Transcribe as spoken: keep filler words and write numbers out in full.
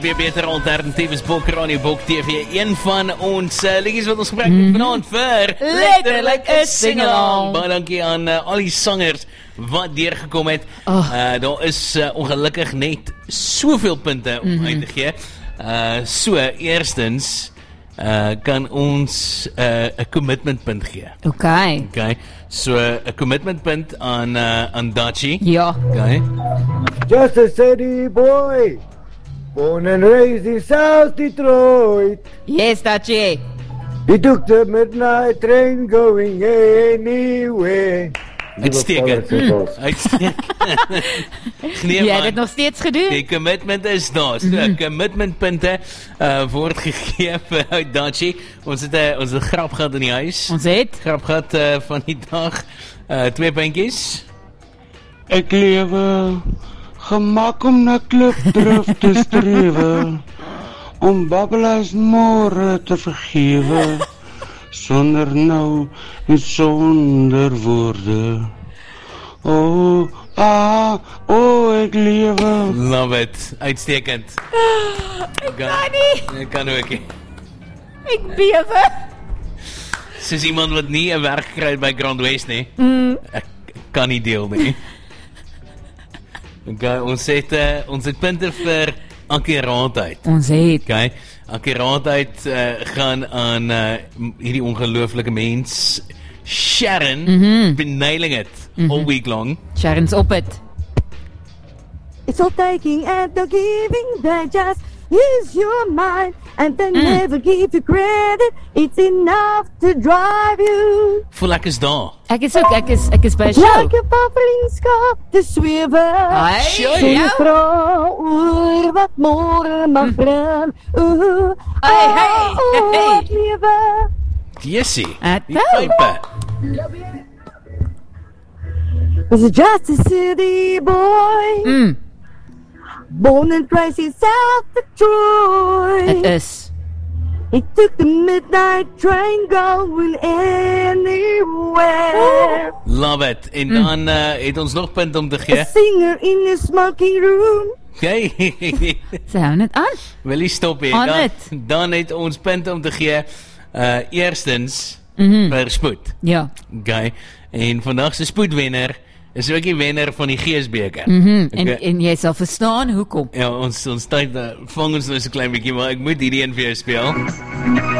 Weer beter alternatief is Bok Radio Bok T V. Een van ons uh, liedjies wat ons gebruik het mm. vanaand vir Letterlik 'n sing-along. Baie dankie aan uh, al die sangers wat deurgekom het. Oh. Uh, daar is uh, ongelukkig net soveel punte om mm-hmm. uit te gee. Uh, so, eerstens uh, kan ons 'n uh, commitment punt gee. Okay. Okay. So 'n commitment punt aan uh, aan Dachi. Ja. Okay. Just a city boy. Born and raised in South Detroit. Yes, Dachi. He took the midnight train going anywhere. Uitstekend. Mm. Uitstekend. Nee, jy het dit nog steeds gedoen? Die commitment is daar. So, mm-hmm. commitment punte uh, word gegee vir Dachi. Ons het 'n ons het 'n grap gehad in die huis. Ons het grap gehad uh, van die dag. Uh, twee puntjies. Ek lewe gemak om na klipdrif te strewe, om babbelaars môre te vergewe, sonder nou en sonder woorde. Oh, ah, oh, ek lewe. Love it. Uitstekend. Ek kan nie. Ek kan ook nie. Ek bewe. Soos iemand wat nie 'n werk gekry het by Grand West nie. Mm. Ek kan nie deel nie. Okay, ons het uh, ons het punte vir akkuraatheid. Ons het. Okay, akkuraatheid uh, gaan aan uh, hierdie ongelooflike mens Sharon. Mm-hmm. Been nailing it mm-hmm. all week long. Sharon's op it. It's all taking and the giving, they just use your mind and they mm. never give you credit. It's enough to drive you. Voel ek is daar. Ek is ook, ek is, ek is by 'n show. Like a pavlinskap te swewe. Hey, Sê jou. vrou oor wat môre mag bring. Ooh, Hey, hey, oh, hey. wat lewe. Jessie. At Die pype. Was just a city boy. Mm. Born and raised in South Detroit. Dit is. He took the midnight train going anywhere. Love it. En Mm. dan uh, het ons nog punt om te A gee. singer in a smoking room. Okay. Sy hou net aan. Wil jy stop hier? On Dan, it. dan het ons punt om te gee. Uh, eerstens Mm-hmm. vir spoed. Ja. Okay. En vandag se spoedwenner is ook die wenner van die Geesbeker. Mm-hmm. En, Okay. en jy sal verstaan hoekom. Ja, ons ons tyd uh, vang ons nou so 'n klein bietjie, maar ek moet hierdie een vir jou speel.